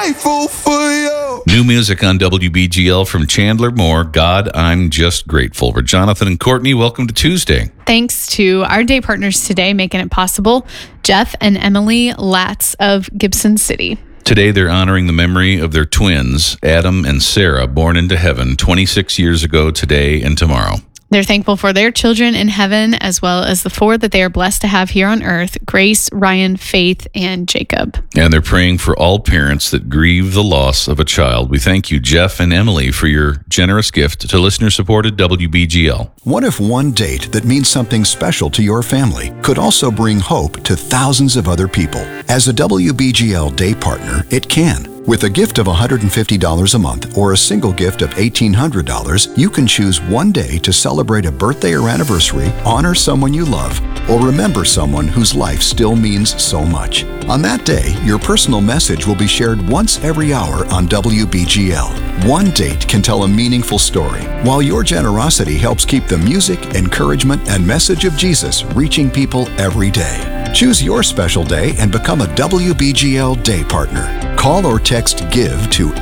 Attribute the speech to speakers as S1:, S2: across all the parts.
S1: grateful for you.
S2: New music on WBGL from Chandler Moore, God, I'm Just Grateful. For Jonathan and Courtney, welcome to Tuesday.
S3: Thanks to our day partners today making it possible, Jeff and Emily Latz of Gibson City.
S2: Today, they're honoring the memory of their twins, Adam and Sarah, born into heaven 26 years ago today and tomorrow.
S3: They're thankful for their children in heaven, as well as the four that they are blessed to have here on earth, Grace, Ryan, Faith, and Jacob.
S2: And they're praying for all parents that grieve the loss of a child. We thank you, Jeff and Emily, for your generous gift to listener-supported WBGL.
S4: What if one date that means something special to your family could also bring hope to thousands of other people? As a WBGL day partner, it can. With a gift of $150 a month or a single gift of $1,800, you can choose one day to celebrate a birthday or anniversary, honor someone you love, or remember someone whose life still means so much. On that day, your personal message will be shared once every hour on WBGL. One date can tell a meaningful story, while your generosity helps keep the music, encouragement, and message of Jesus reaching people every day. Choose your special day and become a WBGL day partner. Call or text GIVE to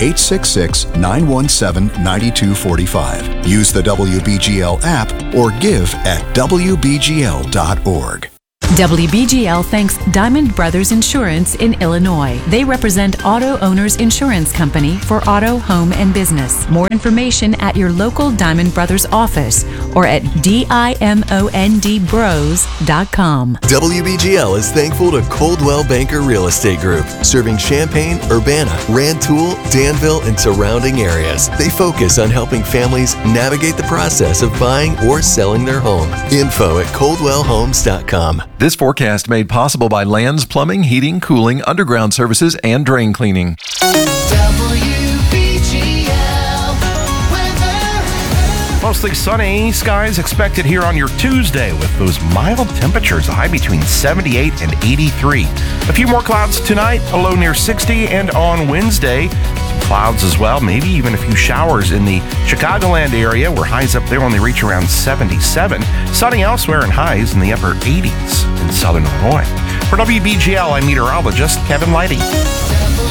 S4: 866-917-9245. Use the WBGL app or give at WBGL.org.
S5: WBGL thanks Diamond Brothers Insurance in Illinois. They represent Auto Owners Insurance Company for auto, home, and business. More information at your local Diamond Brothers office or at DIMONDBros.com.
S6: WBGL is thankful to Coldwell Banker Real Estate Group, serving Champaign, Urbana, Rantoul, Danville, and surrounding areas. They focus on helping families navigate the process of buying or selling their home. Info at coldwellhomes.com.
S7: This forecast made possible by Lands Plumbing, Heating, Cooling, Underground Services, and Drain Cleaning.
S8: Mostly sunny skies expected here on your Tuesday with those mild temperatures, a high between 78 and 83. A few more clouds tonight, a low near 60, and on Wednesday, some clouds as well, maybe even a few showers in the Chicagoland area where highs up there only reach around 77. Sunny elsewhere and highs in the upper 80s in southern Illinois. For WBGL, I'm meteorologist Kevin Lighty.